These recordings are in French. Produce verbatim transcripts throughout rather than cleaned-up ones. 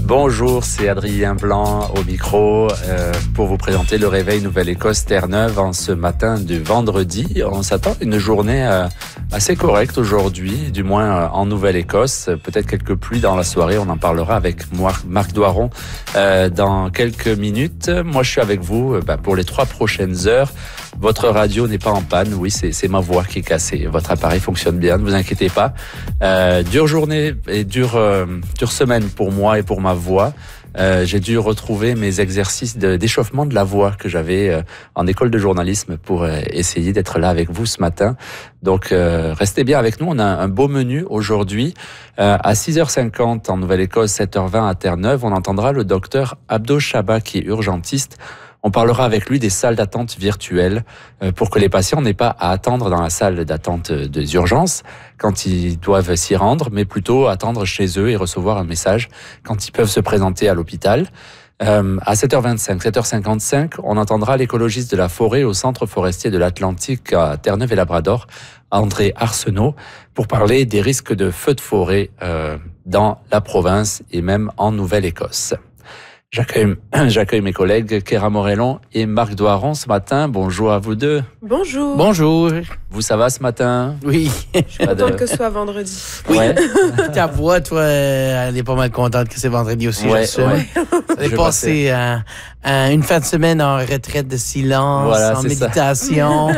Bonjour, c'est Adrien Blanc au micro euh, pour vous présenter le réveil Nouvelle-Écosse Terre-Neuve en ce matin du vendredi. On s'attend à une journée euh, assez correcte aujourd'hui, du moins euh, en Nouvelle-Écosse. Peut-être quelques pluies dans la soirée, on en parlera avec Marc Doiron euh, dans quelques minutes. Moi, je suis avec vous euh, bah, pour les trois prochaines heures. Votre radio n'est pas en panne, oui, c'est, c'est ma voix qui est cassée. Votre appareil fonctionne bien, ne vous inquiétez pas. Euh, dure journée et dure, euh, dure semaine pour moi et pour ma voix. Euh, j'ai dû retrouver mes exercices de, d'échauffement de la voix que j'avais euh, en école de journalisme pour euh, essayer d'être là avec vous ce matin. Donc, euh, restez bien avec nous. On a un beau menu aujourd'hui. Euh, à six heures cinquante en Nouvelle-Écosse, sept heures vingt à Terre-Neuve, on entendra le docteur Abdo Chaba qui est urgentiste. On parlera avec lui des salles d'attente virtuelles euh, pour que les patients n'aient pas à attendre dans la salle d'attente des urgences quand ils doivent s'y rendre, mais plutôt attendre chez eux et recevoir un message quand ils peuvent se présenter à l'hôpital. Euh, à sept heures vingt-cinq, sept heures cinquante-cinq, on entendra l'écologiste de la forêt au Centre forestier de l'Atlantique à Terre-Neuve et Labrador, André Arsenault, pour parler des risques de feux de forêt euh, dans la province et même en Nouvelle-Écosse. J'accueille, j'accueille mes collègues Kéra Morellon et Marc Doiron ce matin. Bonjour à vous deux. Bonjour. Bonjour. Vous, ça va ce matin? Oui. Je suis contente de... que ce soit vendredi. Oui. Ouais. Ta voix, toi, elle est pas mal contente que c'est vendredi aussi. Ouais, je ouais. Elle est passée à, à une fin de semaine en retraite de silence, voilà, en c'est méditation.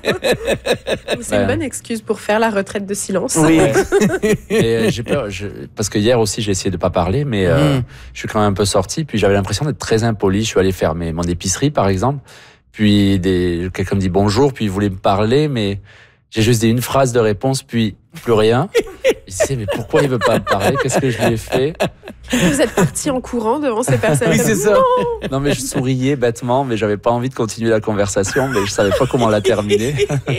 C'est ouais. une bonne excuse pour faire la retraite de silence. Oui. Ouais. Et euh, j'ai peur, je, parce que hier aussi j'ai essayé de pas parler, mais euh, Mm. je suis quand même un peu sorti. Puis j'avais l'impression d'être très impoli. Je suis allé faire mes, mon épicerie par exemple. Puis des, quelqu'un me dit bonjour, puis il voulait me parler, mais j'ai juste dit une phrase de réponse, puis plus rien. Je disais, mais pourquoi il veut pas me parler? Qu'est-ce que je lui ai fait? Vous êtes parti en courant devant ces personnes. Oui, c'est ça. Non, mais je souriais bêtement, mais j'avais pas envie de continuer la conversation, mais je savais pas comment la terminer.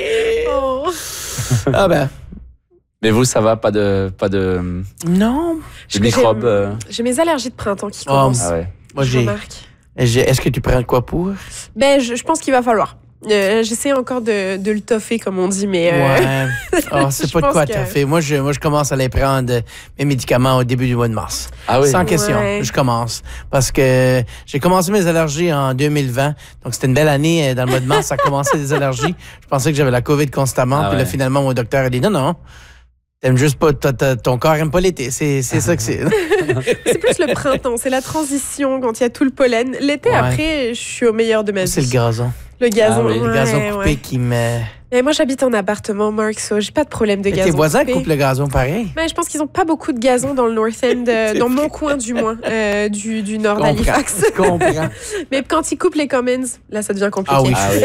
Oh. Ah ben. Mais vous, ça va? Pas de, pas de, Non. de microbes? J'ai, euh... j'ai mes allergies de printemps qui Oh, commencent. Ah ouais. Moi, je j'ai, remarque. j'ai. Est-ce que tu prends quoi pour? Ben, je, je pense qu'il va falloir. Euh, j'essaie encore de, de le toffer, comme on dit, mais... Euh... Ouais. Oh, c'est Je pas de pense quoi que- t'as fait. Moi je, moi, je commence à les prendre, mes médicaments, au début du mois de mars. Ah oui. Sans question. Ouais. Je commence. Parce que j'ai commencé mes allergies en deux mille vingt. Donc, c'était une belle année. Dans le mois de mars, ça a commencé des allergies. Je pensais que j'avais la COVID constamment. Ah puis là, ouais. finalement, mon docteur a dit non, non. T'aimes juste pas, t'as- t'as- ton corps aime pas l'été. C'est, c'est ça que c'est. C'est plus le printemps, c'est la transition quand il y a tout le pollen. L'été, Ouais. après, je suis au meilleur de ma vie. C'est le gazon. Le gazon. Ah oui, Le ouais, gazon coupé ouais. qui me. Et moi, j'habite en appartement, Marc, so j'ai pas de problème de Et gazon tes voisins coupé. coupent le gazon pareil. Ben, je pense qu'ils ont pas beaucoup de gazon dans le North End, euh, dans mon coin du moins, euh, du, du nord Comprends. d'Halifax. Je comprends. Mais quand ils coupent les Commons, là, ça devient compliqué. Ah oui. Ah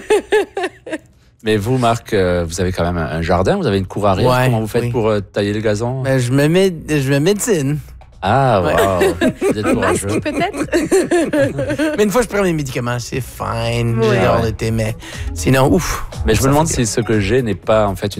oui. Mais vous, Marc, euh, vous avez quand même un un jardin, vous avez une cour arrière. Ouais, Comment vous faites oui. pour euh, tailler le gazon? Ben, je me mets, je me médecine. Ah, Ouais. wow. Vous êtes Un courageux. masque, peut-être? Mais une fois que je prends mes médicaments, c'est fine. Ouais. J'adore Ouais. l'été, mais sinon, ouf. Mais je me Ça demande fait si ce que j'ai n'est pas en fait